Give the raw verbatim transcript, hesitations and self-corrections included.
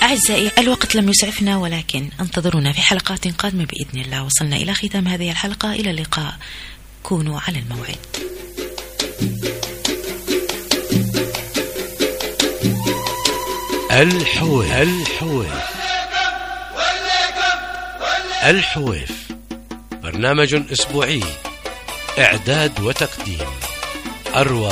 أعزائي الوقت لم يسعفنا، ولكن انتظرونا في حلقات قادمة بإذن الله. وصلنا إلى ختام هذه الحلقة، إلى اللقاء، كونوا على الموعد. الحويف الحويف الحويف برنامج أسبوعي، إعداد وتقديم أروى